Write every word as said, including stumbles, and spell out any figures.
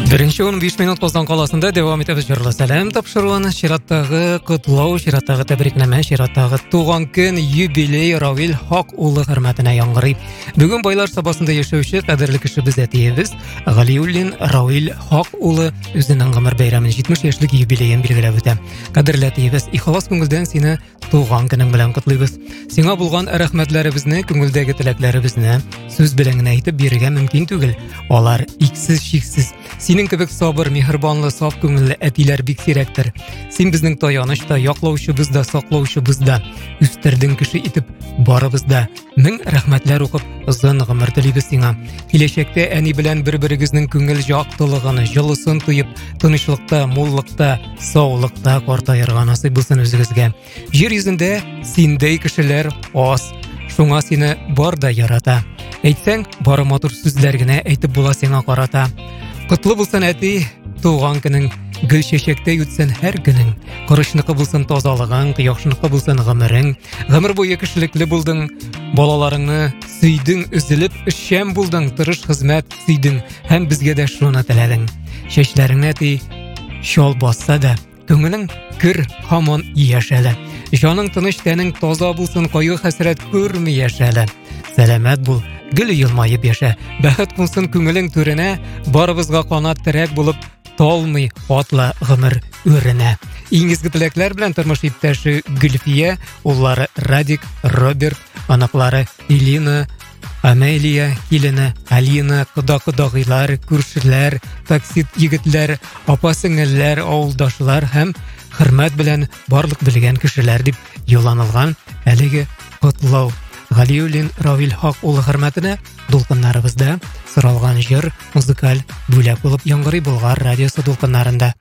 Бірінші он беш минут Қостанай қаласында девам етеміз жырлы сәлем тапшыруын, шираттағы құтлау, шираттағы тәбрикнәмә, шираттағы туған күн, юбилей Рауил Хақ улы хөрмәтенә яңгырый. Бүгін байлар сабасында яшәүче кадерле кеше без әтиебез Галиуллин Рауил Хақ улы үзенең гомер бәйрәмен җитмеш яшьлек юбилейын билгеләп үтә. Кадерле әтиебез, ихлас күңелдән сине туган көнең белән котлыйбыз. Сиңа булган рәхмәтләребезне, күңелдәге теләкләребезне сүз белән генә әйтеп бирергә мөмкин түгел. Алар иксез чиксез. Синең кебек сабыр, мехрибанлы, саф күңелле әтиләр бик сирәктер. Син безнең таянычта, яклаучыбыз да, саклаучыбыз да, үстердең кеше итеп барыбыз да. Мең рәхмәтләр укып, озын гомер телибез сиңа. Киләчәктә әни белән бер-берегезнең күңел яктылыгын, җылысын тоеп, тынычлыкта, муллыкта, саулыкта картаярга насыйп булсын үзегезгә. Җир йөзендә синдәй кешеләр аз. Шуңа сине бар да ярата. Әйтсәң, бары матур сүзләр генә әйтеп була сиңа карата. Котлы булсын әти, туган көнең, гөл чәчәктәй үтсен һәр көнең. Корышныкы булсын тазалыгың, яхшыныкы булсын гомерең. Гомер буе кешелекле булдың, балаларыңны сөйдең, üzülеп эшчән булдың, тырыш хезмәт сөйдең, һәм безгә дә шуны теләдең. Чәчләреңне әти шал басса да, күңелең кир һаман яшәлә. Җаның тыныч, тәнең таза булсын, кайгы хәсрәт күрми яшәлә. Сәламәт бул, гөл елмаеп яшә. Бәхет булсын күңелең түренә, барыбызга канат терәк булып талмый атла гомер үренә. Иң изге теләкләр белән тормыш иптәше Гөлфия, уллары Радик, Роберт, анаклары Илина, Амелия, Килене, Алина, кода-кодагыйлар, күршеләр, таксит егетләр, апа-сеңелләр, авылдашлар һәм хөрмәт белән барлык белгән кешеләр дип юлланылган әлеге котлау. Галиуллин Рауил Хақ улы хөрмәтенә дулкыннарыбызда сыралган җыр музыкаль бүләк булып яңгырый Болгар радиосы дулкыннарында.